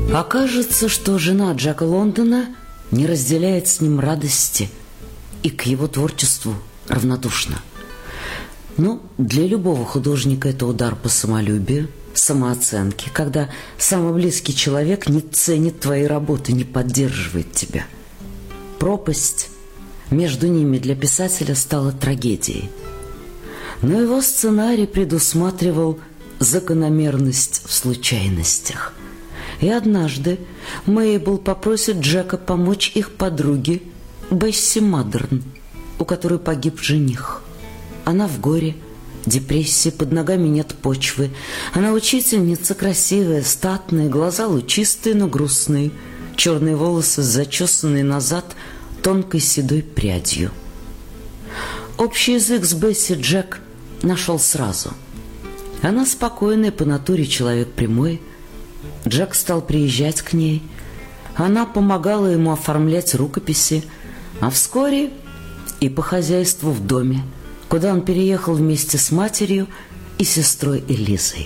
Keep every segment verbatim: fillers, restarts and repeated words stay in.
Окажется, что жена Джека Лондона не разделяет с ним радости и к его творчеству равнодушна. Ну, для любого художника это удар по самолюбию, самооценке, когда самый близкий человек не ценит твои работы, не поддерживает тебя. Пропасть между ними для писателя стала трагедией. Но его сценарий предусматривал закономерность в случайностях. И однажды Мейбл попросит Джека помочь их подруге Бесси Мадерн, у которой погиб жених. Она в горе, депрессии, под ногами нет почвы. Она учительница, красивая, статная, глаза лучистые, но грустные, черные волосы зачесанные назад тонкой седой прядью. Общий язык с Бесси Джек нашел сразу. Она спокойная, по натуре человек прямой. Джек стал приезжать к ней. Она помогала ему оформлять рукописи, а вскоре и по хозяйству в доме, куда он переехал вместе с матерью и сестрой Элизой.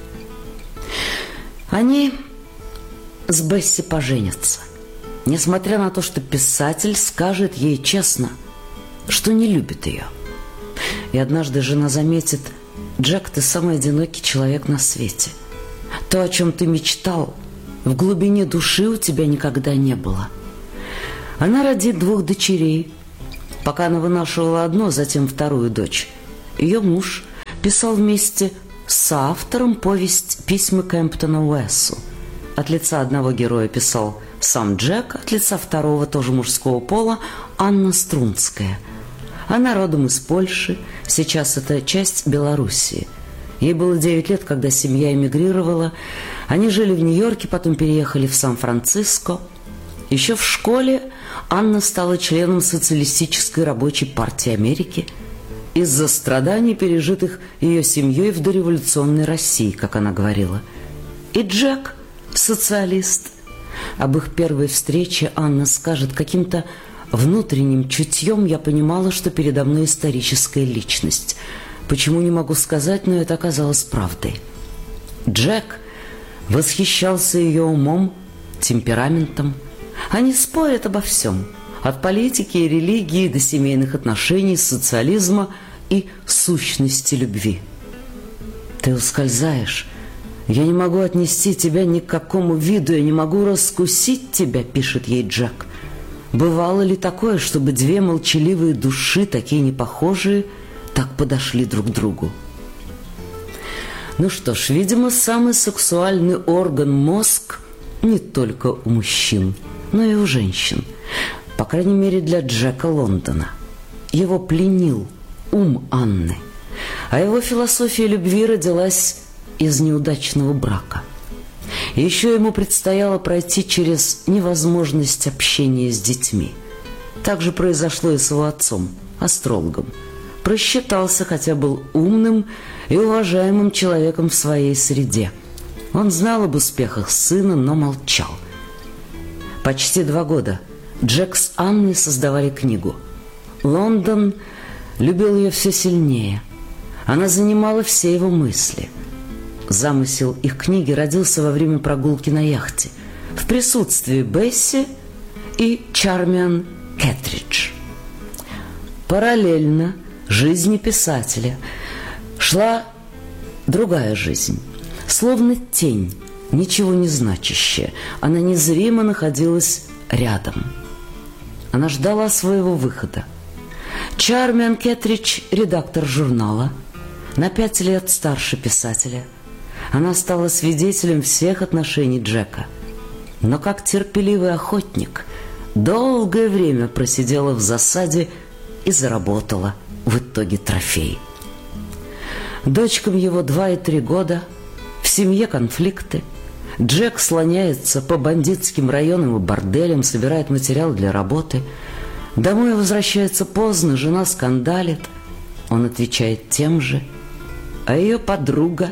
Они с Бесси поженятся, несмотря на то, что писатель скажет ей честно, что не любит ее. И однажды жена заметит: «Джек, ты самый одинокий человек на свете. То, о чем ты мечтал, в глубине души у тебя никогда не было». Она родит двух дочерей. Пока она вынашивала одну, затем вторую дочь, ее муж писал вместе с соавтором повесть «Письма Кэмптона Уэссу». От лица одного героя писал сам Джек, от лица второго, тоже мужского пола, Анна Струнская. Она родом из Польши, сейчас это часть Белоруссии. Ей было девять лет, когда семья эмигрировала. Они жили в Нью-Йорке, потом переехали в Сан-Франциско. Еще в школе Анна стала членом Социалистической рабочей партии Америки из-за страданий, пережитых ее семьей в дореволюционной России, как она говорила. И Джек – социалист. Об их первой встрече Анна скажет: каким-то внутренним чутьем я понимала, что передо мной историческая личность. Почему, не могу сказать, но это оказалось правдой. Джек восхищался ее умом, темпераментом. Они спорят обо всем, от политики и религии до семейных отношений, социализма и сущности любви. «Ты ускользаешь. Я не могу отнести тебя ни к какому виду, я не могу раскусить тебя», — пишет ей Джек. «Бывало ли такое, чтобы две молчаливые души, такие непохожие, так подошли друг к другу?» Ну что ж, видимо, самый сексуальный орган — мозг — не только у мужчин, но и у женщин. По крайней мере, для Джека Лондона. Его пленил ум Анны, а его философия любви родилась из неудачного брака. И еще ему предстояло пройти через невозможность общения с детьми. Так же произошло и с его отцом, астрологом. Просчитался, хотя был умным и уважаемым человеком в своей среде. Он знал об успехах сына, но молчал. Почти два года Джек с Анной создавали книгу. Лондон любил ее все сильнее. Она занимала все его мысли. Замысел их книги родился во время прогулки на яхте в присутствии Бесси и Чармиан Кэтридж. Параллельно жизни писателя шла другая жизнь, словно тень, ничего не значащая. Она незримо находилась рядом. Она ждала своего выхода. Чармиан Кэтридж – редактор журнала, на пять лет старше писателя. Она стала свидетелем всех отношений Джека. Но как терпеливый охотник долгое время просидела в засаде и заработала в итоге трофей. Дочкам его два и три года, в семье конфликты. Джек слоняется по бандитским районам и борделям, собирает материал для работы. Домой возвращается поздно, жена скандалит. Он отвечает тем же. А ее подруга,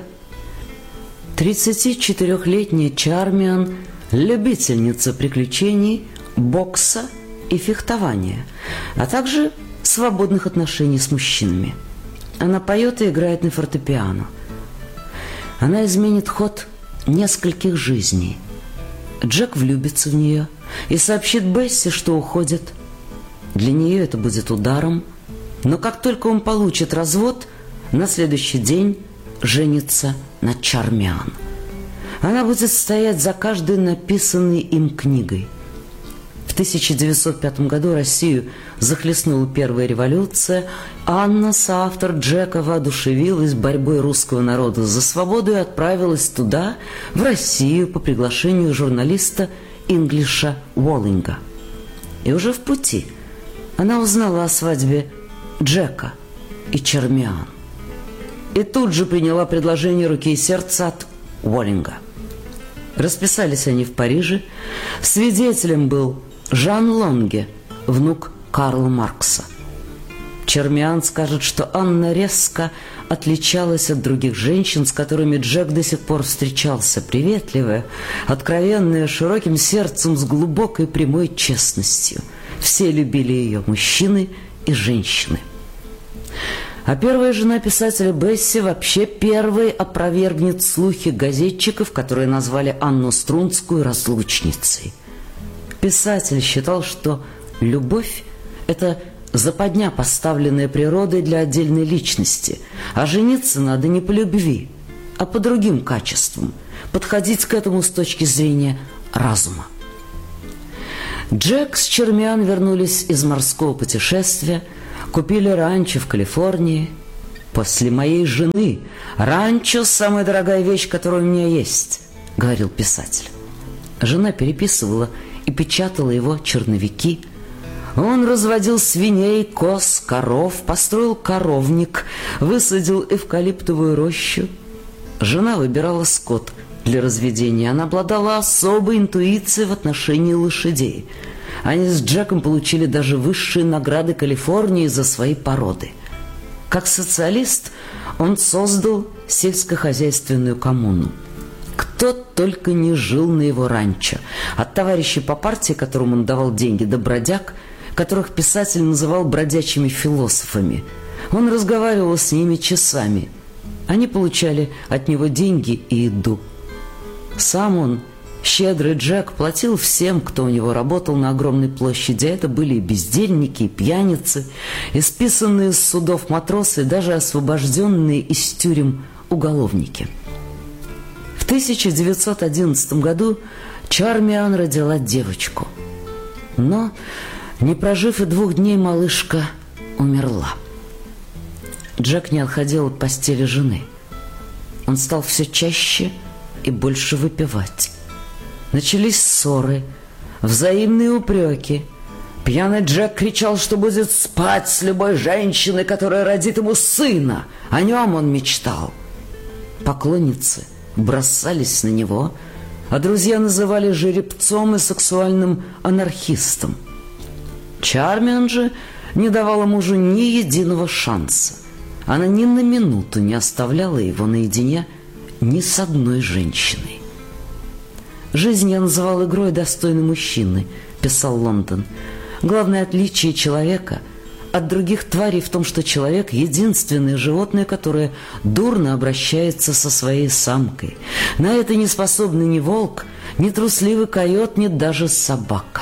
тридцатичетырехлетняя Чармиан, любительница приключений, бокса и фехтования, а также свободных отношений с мужчинами. Она поет и играет на фортепиано. Она изменит ход нескольких жизней. Джек влюбится в нее и сообщит Бесси, что уходит. Для нее это будет ударом, но как только он получит развод, на следующий день женится на Чармиан. Она будет стоять за каждой написанной им книгой. В тысяча девятьсот пятом году Россию захлестнула первая революция. Анна, соавтор Джека, воодушевилась борьбой русского народа за свободу и отправилась туда, в Россию, по приглашению журналиста Инглиша Уоллинга. И уже в пути она узнала о свадьбе Джека и Чармиан. И тут же приняла предложение руки и сердца от Уоллинга. Расписались они в Париже. Свидетелем был Жан Лонге, внук Карла Маркса. Чармиан скажет, что Анна резко отличалась от других женщин, с которыми Джек до сих пор встречался, приветливая, откровенная, широким сердцем, с глубокой прямой честностью. Все любили ее, мужчины и женщины. А первая жена писателя Бесси вообще первой опровергнет слухи газетчиков, которые назвали Анну Струнскую разлучницей. Писатель считал, что любовь – это западня, поставленная природой для отдельной личности, а жениться надо не по любви, а по другим качествам, подходить к этому с точки зрения разума. Джек с Чармиан вернулись из морского путешествия, купили ранчо в Калифорнии. «После моей жены ранчо – самая дорогая вещь, которая у меня есть», – говорил писатель. Жена переписывала и печатала его черновики. Он разводил свиней, коз, коров, построил коровник, высадил эвкалиптовую рощу. Жена выбирала скот для разведения. Она обладала особой интуицией в отношении лошадей. Они с Джеком получили даже высшие награды Калифорнии за свои породы. Как социалист он создал сельскохозяйственную коммуну. Кто только не жил на его ранчо. От товарищей по партии, которым он давал деньги, до бродяг, которых писатель называл бродячими философами. Он разговаривал с ними часами. Они получали от него деньги и еду. Сам он, щедрый Джек, платил всем, кто у него работал на огромной площади. Это были и бездельники, и пьяницы, и списанные с судов матросы, и даже освобожденные из тюрем уголовники. В тысяча девятьсот одиннадцатом году Чармиан родила девочку. Но, не прожив и двух дней, малышка умерла. Джек не отходил от постели жены. Он стал все чаще и больше выпивать. Начались ссоры, взаимные упреки. Пьяный Джек кричал, что будет спать с любой женщиной, которая родит ему сына. О нем он мечтал. Поклонницы бросались на него, а друзья называли жеребцом и сексуальным анархистом. Чармиан же не давала мужу ни единого шанса. Она ни на минуту не оставляла его наедине ни с одной женщиной. «Жизнь я называл игрой достойной мужчины», – писал Лондон. «Главное отличие человека от других тварей в том, что человек – единственное животное, которое дурно обращается со своей самкой. На это не способны ни волк, ни трусливый койот, ни даже собака».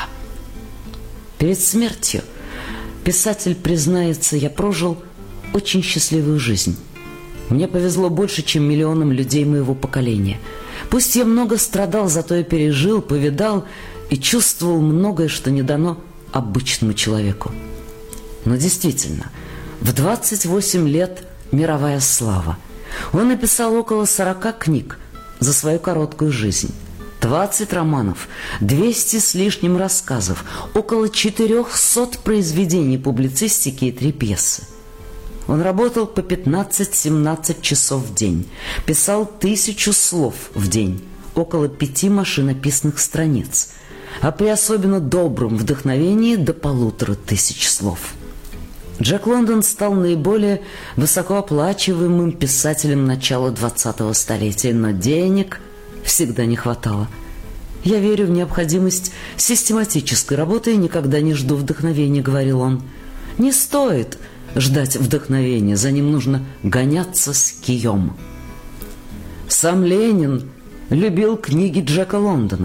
Перед смертью писатель признается: «Я прожил очень счастливую жизнь. Мне повезло больше, чем миллионам людей моего поколения. Пусть я много страдал, зато я пережил, повидал и чувствовал многое, что не дано обычному человеку». Но действительно, в двадцать восемь лет мировая слава. Он написал около сорока книг за свою короткую жизнь. двадцать романов, двести с лишним рассказов, около четырехсот произведений публицистики и три пьесы. Он работал по пятнадцать-семнадцать часов в день, писал тысячу слов в день, около пяти машинописных страниц, а при особенно добром вдохновении до полутора тысяч слов. Джек Лондон стал наиболее высокооплачиваемым писателем начала двадцатого столетия, но денег всегда не хватало. «Я верю в необходимость систематической работы и никогда не жду вдохновения», — говорил он. «Не стоит ждать вдохновения, за ним нужно гоняться с кием». Сам Ленин любил книги Джека Лондона.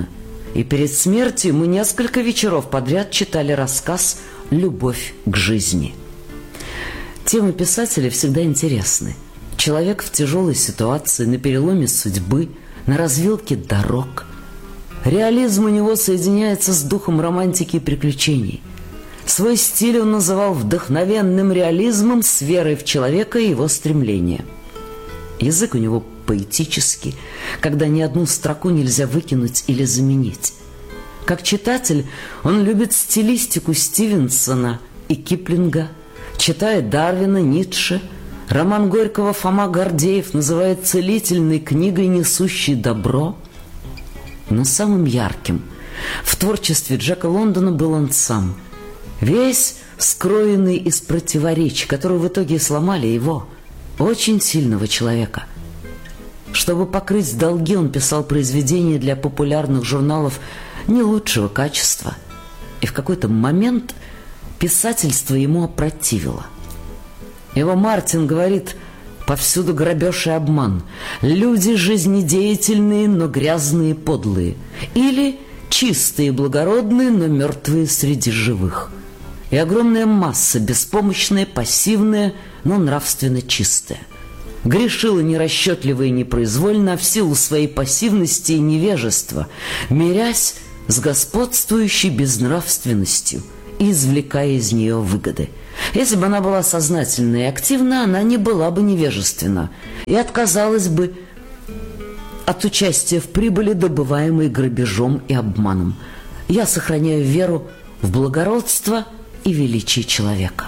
И перед смертью мы несколько вечеров подряд читали рассказ «Любовь к жизни». Темы писателя всегда интересны. Человек в тяжелой ситуации, на переломе судьбы, на развилке дорог. Реализм у него соединяется с духом романтики и приключений. Свой стиль он называл вдохновенным реализмом с верой в человека и его стремления. Язык у него поэтический, когда ни одну строку нельзя выкинуть или заменить. Как читатель он любит стилистику Стивенсона и Киплинга, читает Дарвина, Ницше. Роман Горького Фома Гордеев называет целительной книгой, несущей добро. Но самым ярким в творчестве Джека Лондона был он сам, весь скроенный из противоречий, которые в итоге сломали его, очень сильного человека. Чтобы покрыть долги, он писал произведения для популярных журналов не лучшего качества. И в какой-то момент писательство ему опротивило. Его Мартин говорит: повсюду грабеж и обман, люди жизнедеятельные, но грязные и подлые, или чистые и благородные, но мертвые среди живых. И огромная масса, беспомощная, пассивная, но нравственно чистая. Грешила нерасчетливо и непроизвольно, а в силу своей пассивности и невежества, мирясь с господствующей безнравственностью и извлекая из нее выгоды. Если бы она была сознательна и активна, она не была бы невежественна и отказалась бы от участия в прибыли, добываемой грабежом и обманом. Я сохраняю веру в благородство и величие человека.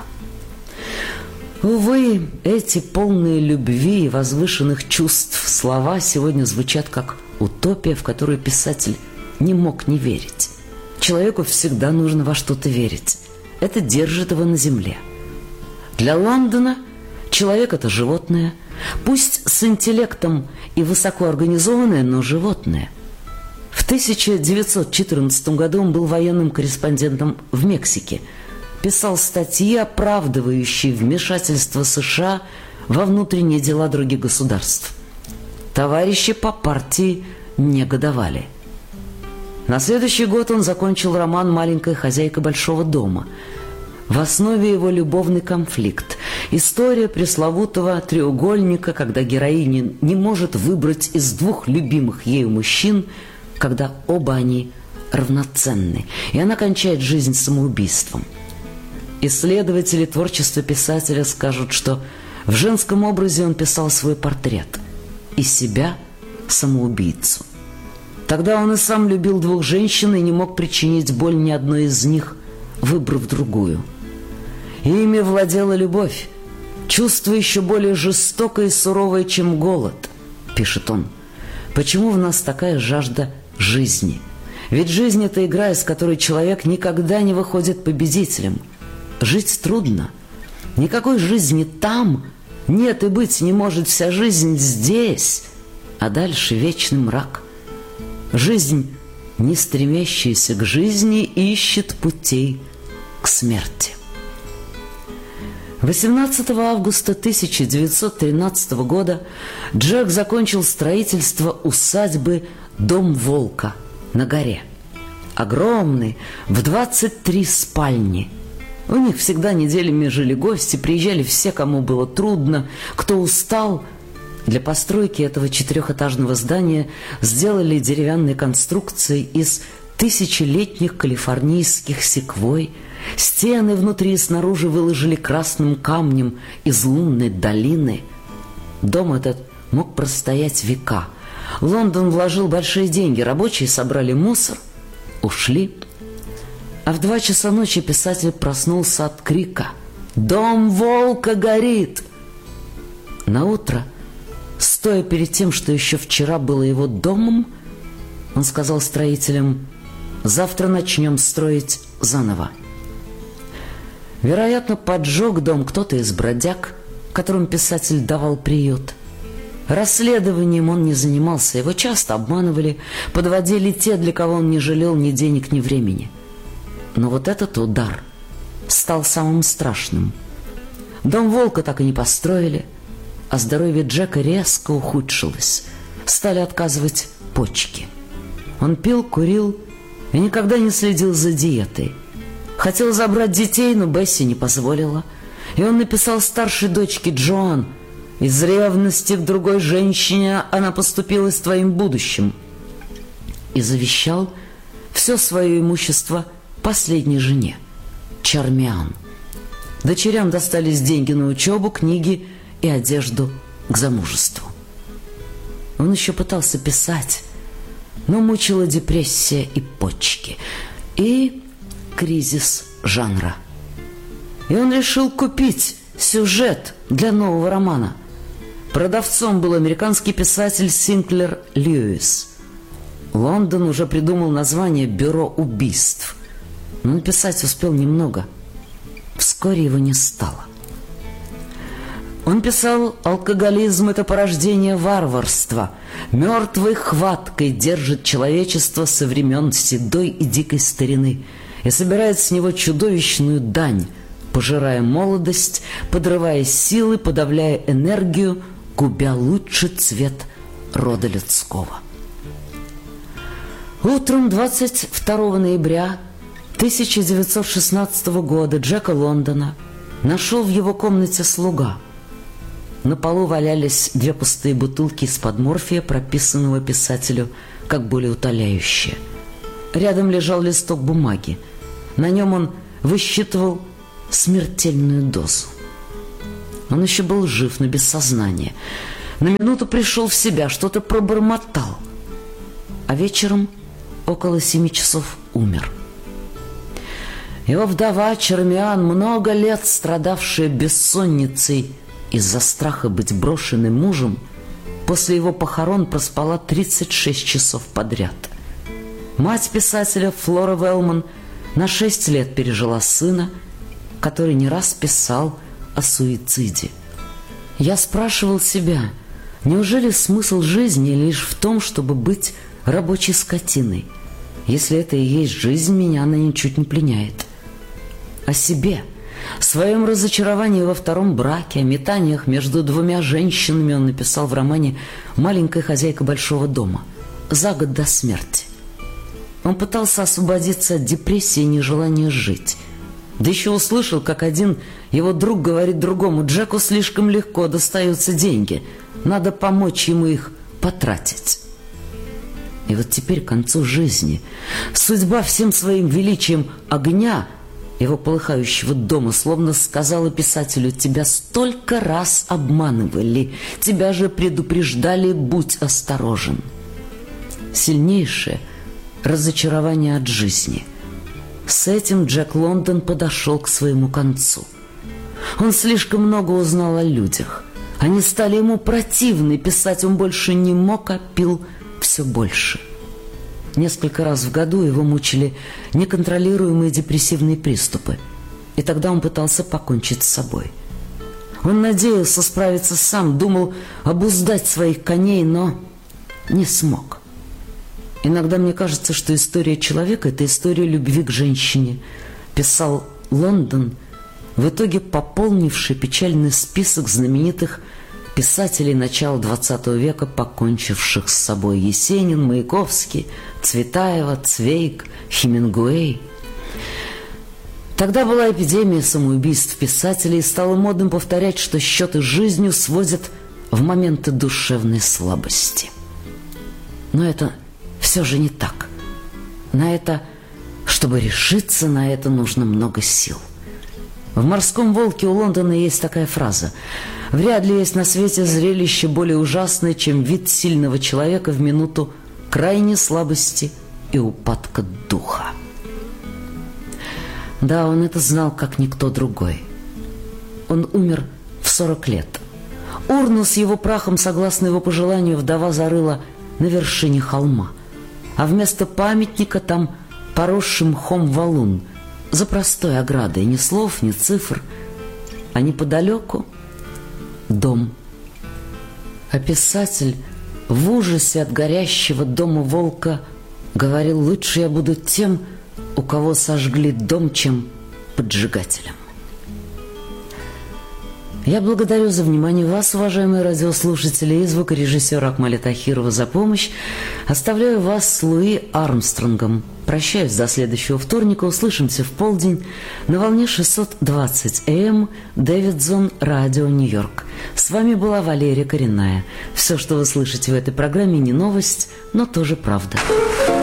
Увы, эти полные любви и возвышенных чувств слова сегодня звучат как утопия, в которую писатель не мог не верить. Человеку всегда нужно во что-то верить. Это держит его на земле. Для Лондона человек – это животное, пусть с интеллектом и высокоорганизованное, но животное. В тысяча девятьсот четырнадцатом году он был военным корреспондентом в Мексике, писал статьи, оправдывающие вмешательство США во внутренние дела других государств. Товарищи по партии негодовали. На следующий год он закончил роман «Маленькая хозяйка большого дома». В основе его любовный конфликт, история пресловутого треугольника, когда героиня не может выбрать из двух любимых ею мужчин, когда оба они равноценны, и она кончает жизнь самоубийством. Исследователи творчества писателя скажут, что в женском образе он писал свой портрет и себя, самоубийцу. Тогда он и сам любил двух женщин и не мог причинить боль ни одной из них, выбрав другую. Ими владела любовь, чувство еще более жестокое и суровое, чем голод, пишет он. Почему в нас такая жажда жизни? Ведь жизнь – это игра, из которой человек никогда не выходит победителем. Жить трудно. Никакой жизни там нет и быть не может, вся жизнь здесь, а дальше вечный мрак. Жизнь, не стремящаяся к жизни, ищет путей к смерти. восемнадцатого августа тысяча девятьсот тринадцатого года Джек закончил строительство усадьбы «Дом Волка» на горе. Огромный, в двадцать три спальни. У них всегда неделями жили гости, приезжали все, кому было трудно, кто устал. Для постройки этого четырехэтажного здания сделали деревянные конструкции из тысячелетних калифорнийских секвой. Стены внутри и снаружи выложили красным камнем из лунной долины. Дом этот мог простоять века. Лондон вложил большие деньги, рабочие собрали мусор, ушли. А в два часа ночи писатель проснулся от крика: «Дом Волка горит!» Наутро, стоя перед тем, что еще вчера было его домом, он сказал строителям: «Завтра начнем строить заново». Вероятно, поджег дом кто-то из бродяг, которым писатель давал приют. Расследованием он не занимался, его часто обманывали, подводили те, для кого он не жалел ни денег, ни времени. Но вот этот удар стал самым страшным. Дом Волка так и не построили, а здоровье Джека резко ухудшилось. Стали отказывать почки. Он пил, курил и никогда не следил за диетой. Хотел забрать детей, но Бесси не позволила. И он написал старшей дочке Джоан: «Из ревности к другой женщине она поступила с твоим будущим». И завещал все свое имущество последней жене, Чармиан. Дочерям достались деньги на учебу, книги и одежду к замужеству. Он еще пытался писать, но мучила депрессия и почки, и кризис жанра. И он решил купить сюжет для нового романа. Продавцом был американский писатель Синклер Льюис. Лондон уже придумал название «Бюро убийств», но написать успел немного. Вскоре его не стало. Он писал: «Алкоголизм – это порождение варварства. Мертвой хваткой держит человечество со времен седой и дикой старины и собирает с него чудовищную дань, пожирая молодость, подрывая силы, подавляя энергию, губя лучший цвет рода людского». Утром двадцать второго ноября тысяча девятьсот шестнадцатого года Джека Лондона нашел в его комнате слуга. На полу валялись две пустые бутылки из-под морфия, прописанного писателю как болеутоляющее. Рядом лежал листок бумаги. На нем он высчитывал смертельную дозу. Он еще был жив, но без сознания. На минуту пришел в себя, что-то пробормотал. А вечером, около семи часов, умер. Его вдова Чармиан, много лет страдавшая бессонницей из-за страха быть брошенной мужем, после его похорон проспала тридцать шесть часов подряд. Мать писателя Флора Велман на шесть лет пережила сына, который не раз писал о суициде. Я спрашивал себя, неужели смысл жизни лишь в том, чтобы быть рабочей скотиной? Если это и есть жизнь, меня она ничуть не пленяет. О себе, о своем разочаровании во втором браке, о метаниях между двумя женщинами он написал в романе «Маленькая хозяйка большого дома» за год до смерти. Он пытался освободиться от депрессии и нежелания жить. Да еще услышал, как один его друг говорит другому: «Джеку слишком легко достаются деньги, надо помочь ему их потратить». И вот теперь, к концу жизни, судьба всем своим величием огня его полыхающего дома словно сказала писателю: «Тебя столько раз обманывали, тебя же предупреждали, будь осторожен». Сильнейшее разочарование от жизни. С этим Джек Лондон подошел к своему концу. Он слишком много узнал о людях. Они стали ему противны, писать он больше не мог, а пил все больше. Несколько раз в году его мучили неконтролируемые депрессивные приступы, и тогда он пытался покончить с собой. Он надеялся справиться сам, думал обуздать своих коней, но не смог. «Иногда мне кажется, что история человека – это история любви к женщине», писал Лондон, в итоге пополнивший печальный список знаменитых писателей начала двадцатого века, покончивших с собой: Есенин, Маяковский, Цветаева, Цвейг, Хемингуэй. Тогда была эпидемия самоубийств писателей, и стало модным повторять, что счеты с жизнью сводят в моменты душевной слабости. Но это все же не так. На это, чтобы решиться на это, нужно много сил. В «Морском волке» у Лондона есть такая фраза: «Вряд ли есть на свете зрелище более ужасное, чем вид сильного человека в минуту крайней слабости и упадка духа». Да, он это знал, как никто другой. Он умер в сорок лет. Урну с его прахом, согласно его пожеланию, вдова зарыла на вершине холма, а вместо памятника там поросший мхом валун за простой оградой, ни слов, ни цифр, а неподалеку дом. А писатель в ужасе от горящего дома волка говорил: «Лучше я буду тем, у кого сожгли дом, чем поджигателем». Я благодарю за внимание вас, уважаемые радиослушатели, и звукорежиссера Акмаля Тахирова за помощь. Оставляю вас с Луи Армстронгом. Прощаюсь до следующего вторника. Услышимся в полдень на волне шестьсот двадцать эй эм Дэвидсон Радио Нью-Йорк. С вами была Валерия Коренная. Все, что вы слышите в этой программе, не новость, но тоже правда.